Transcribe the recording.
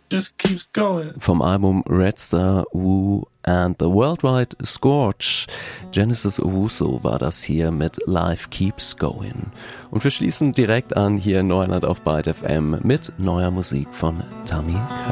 just keeps going. Vom Album Red Star, Woo and the Worldwide Scorch. Genesis Owusu war das hier mit Life Keeps Going. Und wir schließen direkt an hier in Neuenland auf Byte FM mit neuer Musik von Tammy.